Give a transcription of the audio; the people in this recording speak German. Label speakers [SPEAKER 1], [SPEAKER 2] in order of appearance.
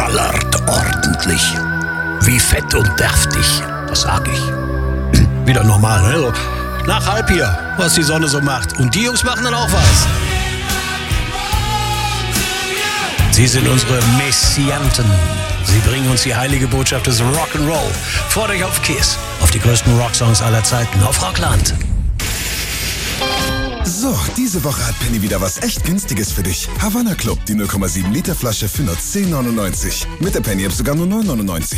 [SPEAKER 1] ballert ordentlich. Wie fett und deftig, das sag ich. Wieder normal, ne? So nach halb hier, was die Sonne so macht. Und die Jungs machen dann auch was. Sie sind unsere Messianten. Sie bringen uns die heilige Botschaft des Rock'n'Roll. Freut euch auf Kiss, auf die größten Rocksongs aller Zeiten, auf Rockland.
[SPEAKER 2] So, diese Woche hat Penny wieder was echt Günstiges für dich. Havana Club, die 0,7 Liter Flasche für nur 10,99. Mit der Penny-App sogar nur 9,99.